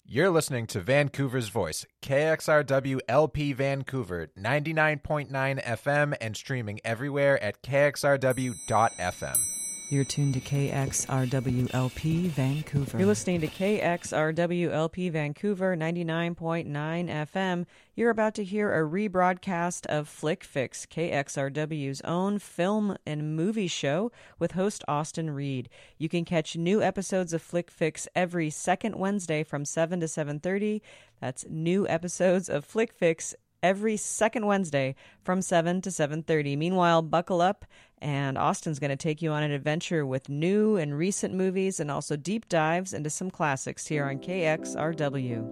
You're listening to Vancouver's Voice, KXRW LP Vancouver, 99.9 FM and streaming everywhere at kxrw.fm. You're tuned to KXRWLP Vancouver. You're listening to KXRWLP Vancouver 99.9 FM. You're about to hear a rebroadcast of Flick Fix, KXRW's own film and movie show with host Austin Reed. You can catch new episodes of Flick Fix every second Wednesday from 7 to 7:30. That's new episodes of Flick Fix every second Wednesday from 7 to 7:30. Meanwhile, buckle up, and Austin's going to take you on an adventure with new and recent movies and also deep dives into some classics here on KXRW.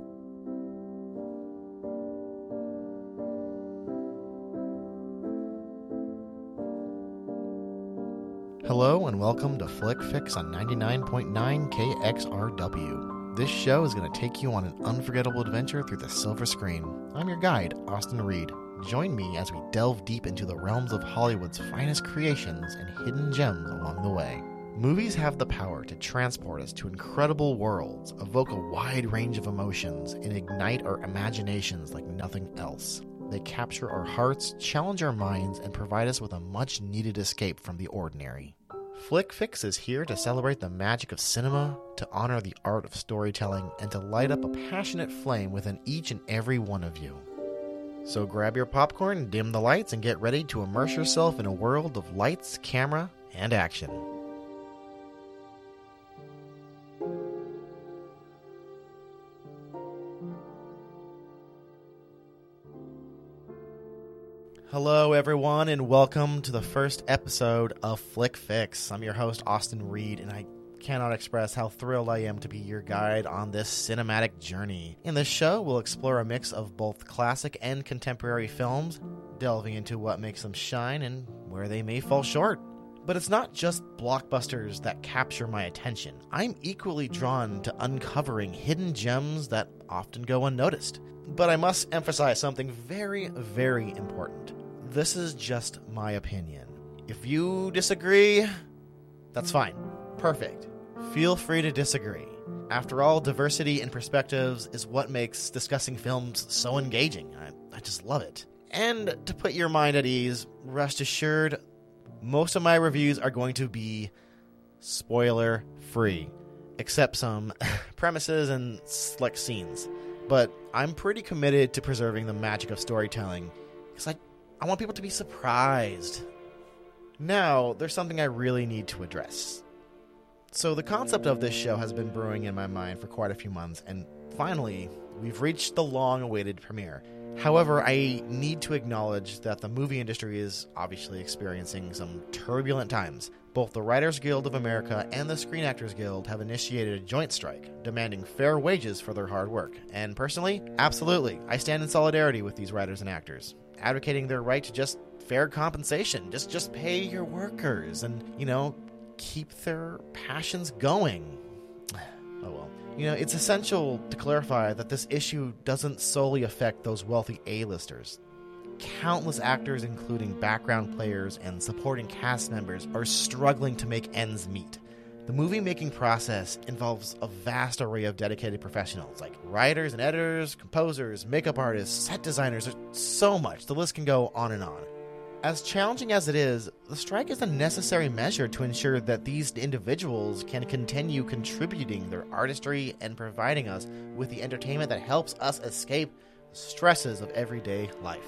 Hello and welcome to Flick Fix on 99.9 KXRW. This show is going to take you on an unforgettable adventure through the silver screen. I'm your guide, Austin Reed. Join me as we delve deep into the realms of Hollywood's finest creations and hidden gems along the way. Movies have the power to transport us to incredible worlds, evoke a wide range of emotions, and ignite our imaginations like nothing else. They capture our hearts, challenge our minds, and provide us with a much-needed escape from the ordinary. Flick Fix is here to celebrate the magic of cinema, to honor the art of storytelling, and to light up a passionate flame within each and every one of you. So grab your popcorn, dim the lights, and get ready to immerse yourself in a world of lights, camera, and action. Hello, everyone, and welcome to the first episode of Flick Fix. I'm your host, Austin Reed, and I cannot express how thrilled I am to be your guide on this cinematic journey. In this show, we'll explore a mix of both classic and contemporary films, delving into what makes them shine and where they may fall short. But it's not just blockbusters that capture my attention. I'm equally drawn to uncovering hidden gems that often go unnoticed. But I must emphasize something very, very important. This is just my opinion. If you disagree, that's fine. Perfect. Feel free to disagree. After all, diversity in perspectives is what makes discussing films so engaging. I just love it. And to put your mind at ease, rest assured, most of my reviews are going to be spoiler-free, except some premises and select scenes. But I'm pretty committed to preserving the magic of storytelling, because I want people to be surprised. Now, there's something I really need to address. So the concept of this show has been brewing in my mind for quite a few months, and finally, we've reached the long-awaited premiere. However, I need to acknowledge that the movie industry is obviously experiencing some turbulent times. Both the Writers Guild of America and the Screen Actors Guild have initiated a joint strike, demanding fair wages for their hard work. And personally, absolutely, I stand in solidarity with these writers and actors, advocating their right to just fair compensation. Just pay your workers and, keep their passions going. Oh well. It's essential to clarify that this issue doesn't solely affect those wealthy A-listers. Countless actors, including background players and supporting cast members, are struggling to make ends meet. The movie-making process involves a vast array of dedicated professionals, like writers and editors, composers, makeup artists, set designers. There's so much. The list can go on and on. As challenging as it is, the strike is a necessary measure to ensure that these individuals can continue contributing their artistry and providing us with the entertainment that helps us escape the stresses of everyday life.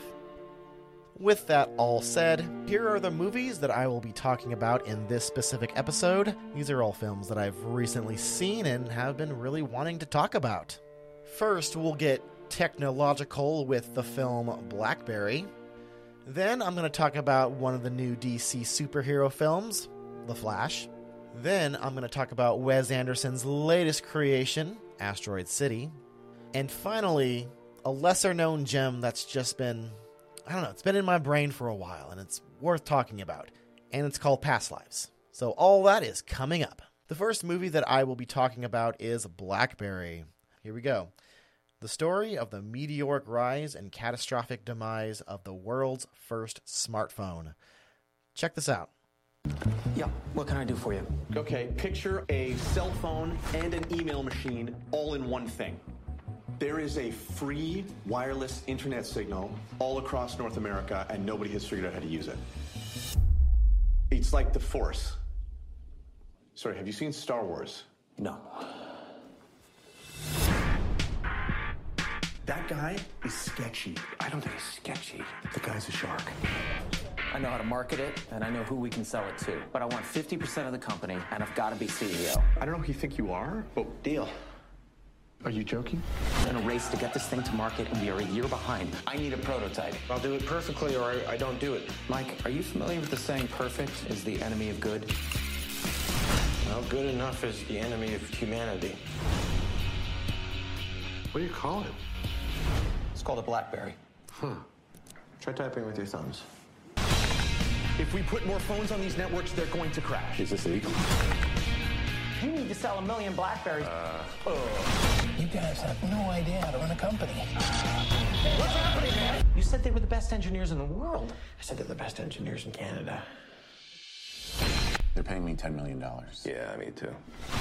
With that all said, here are the movies that I will be talking about in this specific episode. These are all films that I've recently seen and have been really wanting to talk about. First, we'll get technological with the film Blackberry. Then I'm going to talk about one of the new DC superhero films, The Flash. Then I'm going to talk about Wes Anderson's latest creation, Asteroid City. And finally, a lesser-known gem that's just been, it's been in my brain for a while, and it's worth talking about. And it's called Past Lives. So all that is coming up. The first movie that I will be talking about is Blackberry. Here we go. The story of the meteoric rise and catastrophic demise of the world's first smartphone. Check this out. Yeah, what can I do for you? Okay, picture a cell phone and an email machine all in one thing. There is a free wireless internet signal all across North America, and nobody has figured out how to use it. It's like the Force. Sorry, have you seen Star Wars? No. That guy is sketchy. I don't think he's sketchy. The guy's a shark. I know how to market it, and I know who we can sell it to. But I want 50% of the company, and I've got to be CEO. I don't know who you think you are, but Deal. are you joking? We're in a race to get this thing to market, and we are a year behind. I need a prototype. I'll do it perfectly or I don't do it. Mike, are you familiar with the saying perfect is the enemy of good? Well, good enough is the enemy of humanity. What do you call it? It's called a BlackBerry. Try typing with your thumbs. If we put more phones on these networks, they're going to crash. Is this legal? You need to sell 1 million BlackBerries. You guys have no idea how to run a company. What's happening, man? You said they were the best engineers in the world. I said they're the best engineers in Canada. They're paying me $10 million. Yeah, me too.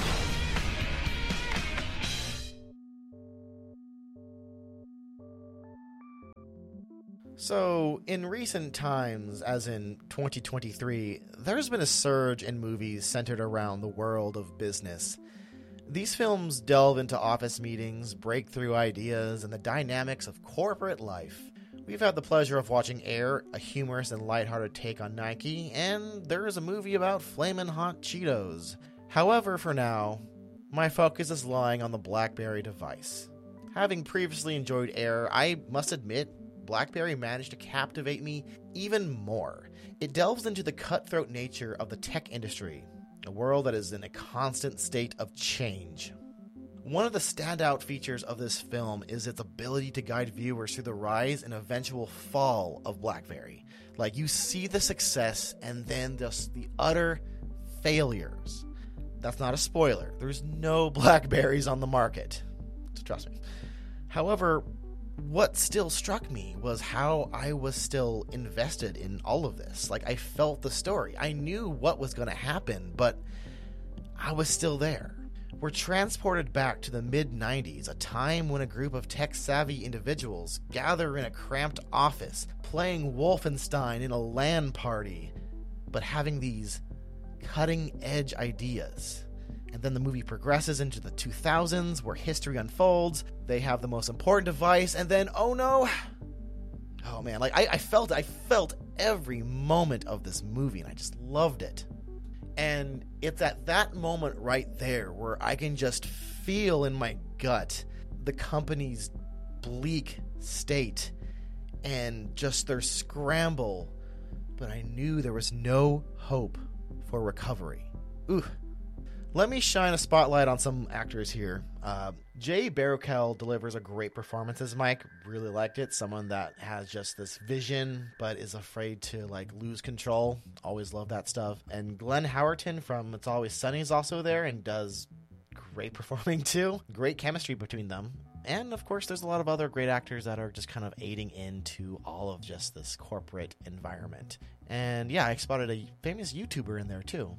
So, in recent times, as in 2023, there's been a surge in movies centered around the world of business. These films delve into office meetings, breakthrough ideas, and the dynamics of corporate life. We've had the pleasure of watching Air, a humorous and lighthearted take on Nike, and there is a movie about flamin' hot Cheetos. However, for now, my focus is lying on the BlackBerry device. Having previously enjoyed Air, I must admit, BlackBerry managed to captivate me even more. It delves into the cutthroat nature of the tech industry, a world that is in a constant state of change. One of the standout features of this film is its ability to guide viewers through the rise and eventual fall of BlackBerry. Like, you see the success and then just the utter failures. That's not a spoiler. There's no BlackBerries on the market. So trust me. However, what still struck me was how I was still invested in all of this. Like, I felt the story. I knew what was going to happen, but I was still there. We're transported back to the mid-90s, a time when a group of tech-savvy individuals gather in a cramped office, playing Wolfenstein in a LAN party, but having these cutting-edge ideas. And then the movie progresses into the 2000s, where history unfolds. They have the most important device, and then, oh no! Oh man, like, I felt every moment of this movie, and I just loved it. And it's at that moment right there where I can just feel in my gut the company's bleak state and just their scramble. But I knew there was no hope for recovery. Ooh. Let me shine a spotlight on some actors here. Jay Baruchel delivers a great performance as Mike. Really liked it. Someone that has just this vision, but is afraid to lose control. Always love that stuff. And Glenn Howerton from It's Always Sunny is also there and does great performing too. Great chemistry between them. And of course, there's a lot of other great actors that are just kind of aiding into all of just this corporate environment. And yeah, I spotted a famous YouTuber in there too.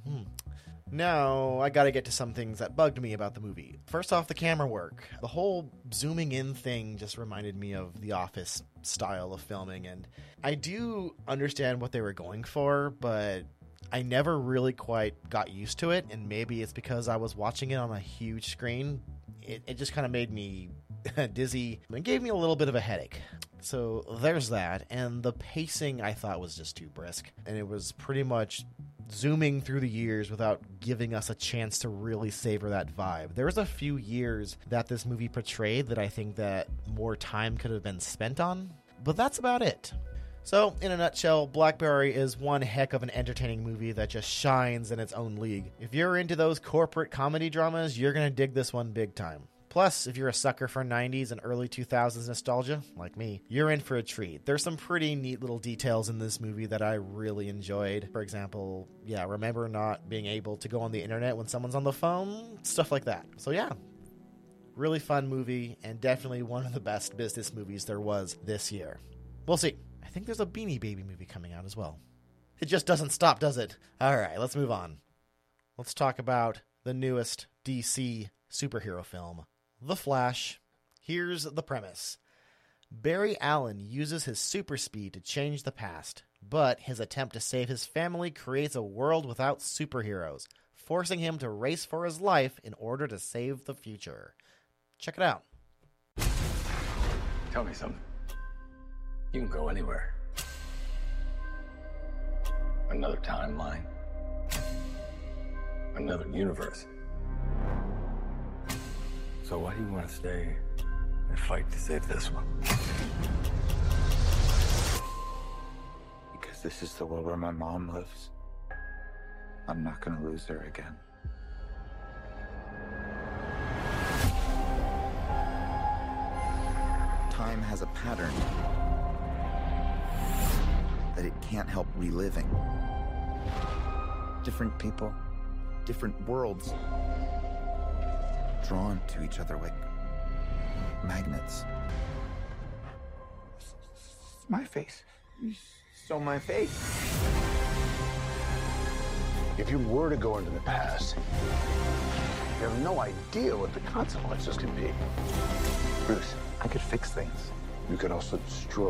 Now, I gotta get to some things that bugged me about the movie. First off, the camera work. The whole zooming in thing just reminded me of The Office style of filming, and I do understand what they were going for, but I never really quite got used to it, and maybe it's because I was watching it on a huge screen. It just kind of made me dizzy and gave me a little bit of a headache. So there's that, and the pacing I thought was just too brisk, and it was pretty much zooming through the years without giving us a chance to really savor that vibe. There was a few years that this movie portrayed that I think that more time could have been spent on, but that's about it. So, in a nutshell, BlackBerry is one heck of an entertaining movie that just shines in its own league. If you're into those corporate comedy dramas, you're going to dig this one big time. Plus, if you're a sucker for 90s and early 2000s nostalgia, like me, you're in for a treat. There's some pretty neat little details in this movie that I really enjoyed. For example, remember not being able to go on the internet when someone's on the phone? Stuff like that. So yeah, really fun movie, and definitely one of the best business movies there was this year. We'll see. I think there's a Beanie Baby movie coming out as well. It just doesn't stop, does it? Alright, let's move on. Let's talk about the newest DC superhero film, The Flash. Here's the premise. Barry Allen uses his super speed to change the past, but his attempt to save his family creates a world without superheroes, forcing him to race for his life in order to save the future. Check it out. Tell me something. You can go anywhere. Another timeline. Another universe. So why do you want to stay and fight to save this one? Because this is the world where my mom lives. I'm not gonna lose her again. Time has a pattern that it can't help reliving. Different people, different worlds, drawn to each other like magnets. It's my face. You stole my face. If you were to go into the past, you have no idea what the consequences could be. Bruce, I could fix things. You could also destroy